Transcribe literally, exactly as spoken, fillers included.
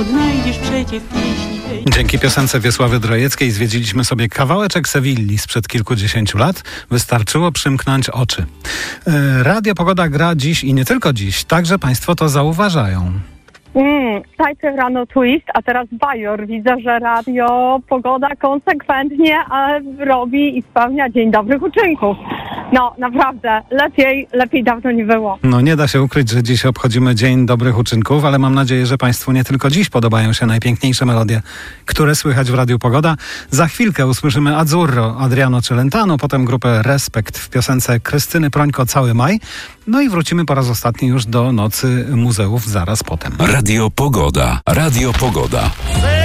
Znajdziesz przecież pieśni tej. Dzięki piosence Wiesławy Drojeckiej zwiedziliśmy sobie kawałeczek Sewilli sprzed kilkudziesięciu lat. Wystarczyło przymknąć oczy. E, Radio Pogoda gra dziś i nie tylko dziś, także państwo to zauważają. Mm, najpierw rano twist, a teraz bajor. Widzę, że Radio Pogoda konsekwentnie e, robi i spełnia dzień dobrych uczynków. No, naprawdę, lepiej, lepiej dawno nie było. No nie da się ukryć, że dziś obchodzimy Dzień Dobrych Uczynków, ale mam nadzieję, że państwu nie tylko dziś podobają się najpiękniejsze melodie, które słychać w Radiu Pogoda. Za chwilkę usłyszymy Azzurro, Adriano Celentano, potem grupę Respekt w piosence Krystyny Prońko Cały Maj. No i wrócimy po raz ostatni już do Nocy Muzeów zaraz potem. Radio Pogoda. Radio Pogoda.